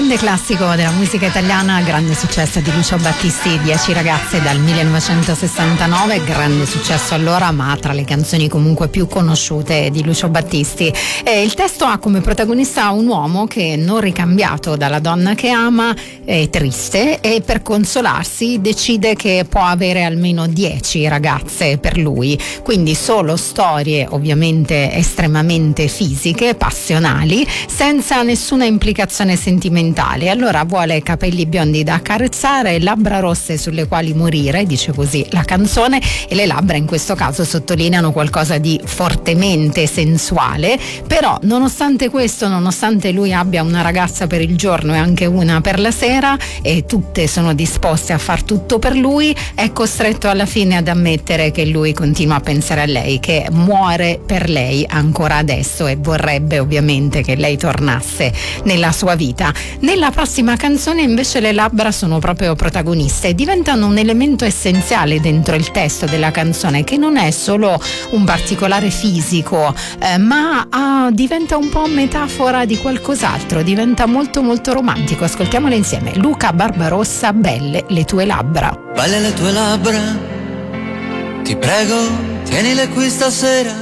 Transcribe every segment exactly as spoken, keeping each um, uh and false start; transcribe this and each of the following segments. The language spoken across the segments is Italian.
grande classico della musica italiana, grande successo di Lucio Battisti, Dieci ragazze dal millenovecentosessantanove, grande successo allora, ma tra le canzoni comunque più conosciute di Lucio Battisti. E il testo ha come protagonista un uomo che, non ricambiato dalla donna che ama, è triste e per consolarsi decide che può avere almeno dieci ragazze per lui, quindi solo storie ovviamente estremamente fisiche, passionali, senza nessuna implicazione sentimentale. Allora vuole capelli biondi da accarezzare, labbra rosse sulle quali morire, dice così la canzone, e le labbra in questo caso sottolineano qualcosa di fortemente sensuale. Però nonostante questo, nonostante lui abbia una ragazza per il giorno e anche una per la sera e tutte sono disposte a far tutto per lui, è costretto alla fine ad ammettere che lui continua a pensare a lei, che muore per lei ancora adesso e vorrebbe ovviamente che lei tornasse nella sua vita. Nella prossima canzone invece le labbra sono proprio protagoniste e diventano un elemento essenziale dentro il testo della canzone, che non è solo un particolare fisico, eh, ma ah, diventa un po' metafora di qualcos'altro, diventa molto molto romantico. Ascoltiamole insieme. Luca Barbarossa, Belle le tue labbra. Belle le tue labbra, ti prego, tienile qui stasera,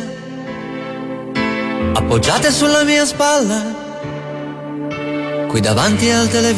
appoggiate sulla mia spalla, qui davanti al televisore.